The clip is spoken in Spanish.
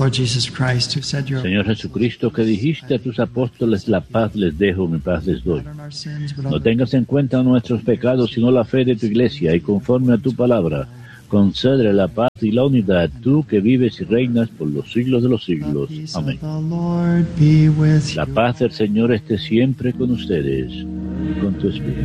Señor Jesucristo, que dijiste a tus apóstoles, la paz les dejo, mi paz les doy. No tengas en cuenta nuestros pecados, sino la fe de tu iglesia, y conforme a tu palabra, concédele la paz y la unidad, tú que vives y reinas por los siglos de los siglos. Amén. La paz del Señor esté siempre con ustedes y con tu espíritu.